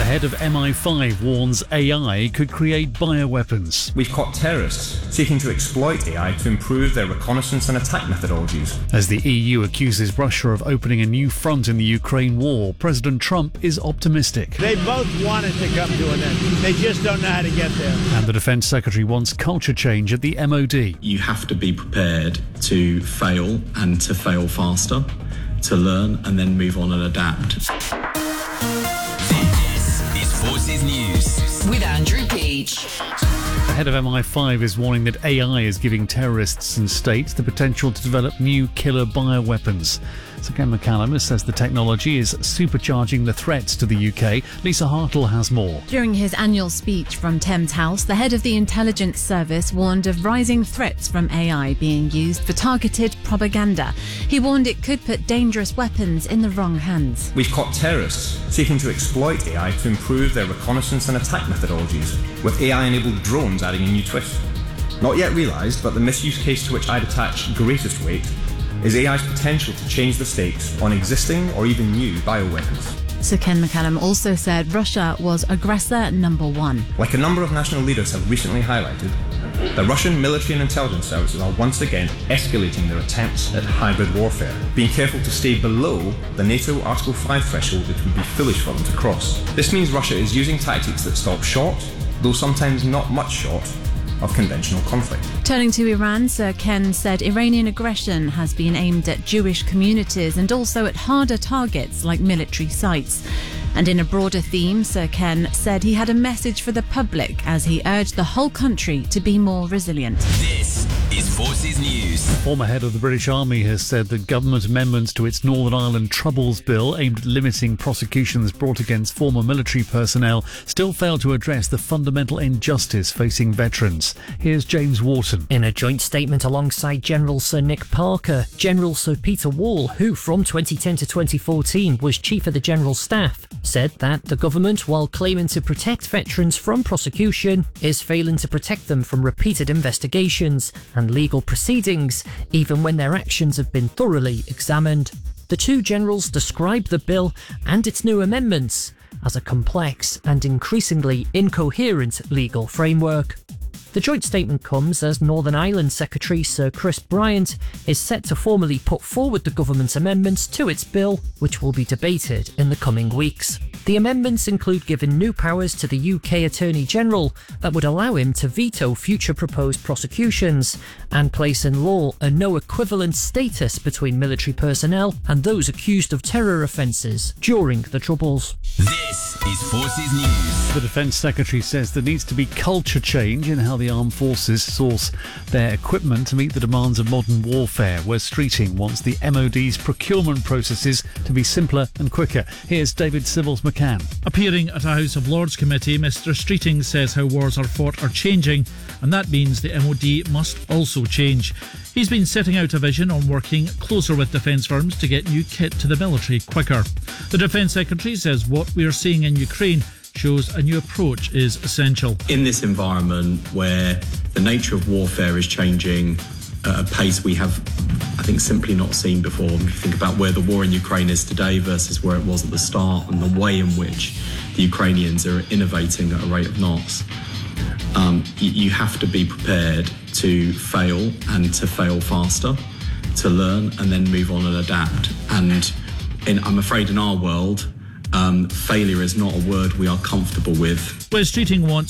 head of MI5 warns AI could create bioweapons. We've caught terrorists seeking to exploit AI to improve their reconnaissance and attack methodologies. As the EU accuses Russia of opening a new front in the Ukraine war, President Trump is optimistic. They both want it to come to an end. They just don't know how to get there. And the Defence Secretary wants culture change at the MOD. You have to be prepared to fail and to fail faster, to learn and then move on and adapt. This is Forces News with Andrew Peach. The head of MI5 is warning that AI is giving terrorists and states the potential to develop new killer bioweapons. Sir Ken McCallum says the technology is supercharging the threats to the UK. Lisa Hartle has more. During his annual speech from Thames House, the head of the intelligence service warned of rising threats from AI being used for targeted propaganda. He warned it could put dangerous weapons in the wrong hands. We've caught terrorists seeking to exploit AI to improve their reconnaissance and attack methodologies, with AI-enabled drones adding a new twist. Not yet realised, but the misuse case to which I'd attach greatest weight is AI's potential to change the stakes on existing or even new bioweapons. Sir Ken McCallum also said Russia was aggressor number one. Like a number of national leaders have recently highlighted, the Russian military and intelligence services are once again escalating their attempts at hybrid warfare, being careful to stay below the NATO Article 5 threshold it would be foolish for them to cross. This means Russia is using tactics that stop short, though sometimes not much short, of conventional conflict. Turning to Iran, Sir Ken said Iranian aggression has been aimed at Jewish communities and also at harder targets like military sites. And in a broader theme, Sir Ken said he had a message for the public as he urged the whole country to be more resilient. This is Forces News. The former head of the British Army has said that government amendments to its Northern Ireland Troubles Bill aimed at limiting prosecutions brought against former military personnel still fail to address the fundamental injustice facing veterans. Here's James Wharton. In a joint statement alongside General Sir Nick Parker, General Sir Peter Wall, who from 2010 to 2014 was Chief of the General Staff, said that the government, while claiming to protect veterans from prosecution, is failing to protect them from repeated investigations and legal proceedings, even when their actions have been thoroughly examined. The two generals described the bill and its new amendments as a complex and increasingly incoherent legal framework. The joint statement comes as Northern Ireland Secretary Sir Chris Bryant is set to formally put forward the government's amendments to its bill, which will be debated in the coming weeks. The amendments include giving new powers to the UK Attorney General that would allow him to veto future proposed prosecutions and place in law a no equivalent status between military personnel and those accused of terror offences during the Troubles. This is Forces News. The Defence Secretary says there needs to be culture change in how the armed forces source their equipment to meet the demands of modern warfare. Wes Streeting wants the MOD's procurement processes to be simpler and quicker. Here's David Sybills-McCann. Appearing at a House of Lords committee, Mr Streeting says how wars are fought are changing, and that means the MOD must also change. He's been setting out a vision on working closer with defence firms to get new kit to the military quicker. The Defence Secretary says what we are seeing in Ukraine shows a new approach is essential. In this environment where the nature of warfare is changing at a pace we have, I think, simply not seen before. If you think about where the war in Ukraine is today versus where it was at the start and the way in which the Ukrainians are innovating at a rate of knots, you have to be prepared to fail and to fail faster, to learn and then move on and adapt. And I'm afraid in our world, failure is not a word we are comfortable with. Wes Streeting wants